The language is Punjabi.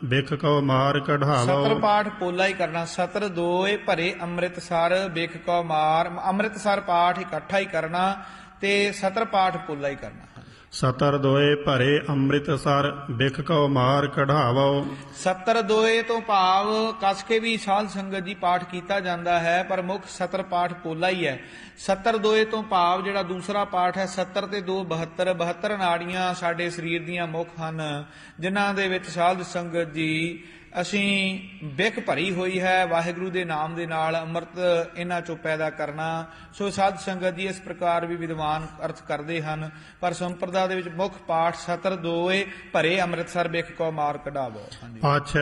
ਬਿਖ ਕਉ ਮਾਰ ਕਢਾਵੋ। ਸਤਰ ਪਾਠ ਪੋਲਾ ਹੀ ਕਰਨਾ। ਸਤਰ ਦੋਏ ਭਰੇ ਅੰਮ੍ਰਿਤਸਰ ਬਿਖ ਕਉ ਮਾਰ, ਅੰਮ੍ਰਿਤਸਰ ਪਾਠ ਇਕੱਠਾ ਹੀ ਕਰਨਾ ਤੇ ਸਤਰ ਪਾਠ ਪੋਲਾ ਹੀ ਕਰਨਾ। ਸਤਰ ਦੋਏ ਭਰੇ ਅੰਮ੍ਰਿਤਸਰ ਬਿਖ ਕਉ ਮਾਰ ਕਢਾਵੋ। ਸਤਰ ਦੋਏ ਤੋਂ ਭਾਵ ਕਸ ਕੇ ਵੀ ਸਾਧ ਸੰਗਤ ਜੀ ਪਾਠ ਕੀਤਾ ਜਾਂਦਾ ਹੈ, ਪਰ ਮੁੱਖ ਸਤਰ ਪਾਠ ਪੋਲਾ ਹੀ ਹੈ। ਸਤਰ ਦੋਏ ਤੋਂ ਭਾਵ ਜਿਹੜਾ ਦੂਸਰਾ ਪਾਠ ਹੈ 70 ਤੇ 2 72, 72 ਨਾੜੀਆਂ ਸਾਡੇ ਸਰੀਰ ਦੀਆਂ ਮੁੱਖ ਹਨ, ਜਿਨ੍ਹਾਂ ਦੇ ਵਿੱਚ ਸਾਧ ਸੰਗਤ ਜੀ ਅਸੀਂ ਬਿਖ ਭਰੀ ਹੋਈ ਹੈ ਵਾਹਿਗੁਰੂ ਦੇ ਨਾਮ ਦੇ ਨਾਲ, ਅੰਮ੍ਰਿਤ ਇਹਨਾਂ ਚੋਂ ਪੈਦਾ ਕਰਨਾ। ਸੋ ਸਾਧ ਸੰਗਤ ਜੀ ਇਸ ਪ੍ਰਕਾਰ ਵੀ ਵਿਦਵਾਨ ਅਰਥ ਕਰਦੇ ਹਨ, ਪਰ ਸੰਪਰਦਾ ਦੇ ਵਿੱਚ ਮੁੱਖ ਪਾਠ ਸਤਰ ਦੋਏ ਭਰੇ ਅੰਮ੍ਰਿਤਸਰ ਬਿਖ ਕਉ ਮਾਰ ਕਢਾਵੋ। ਅੱਛਾ।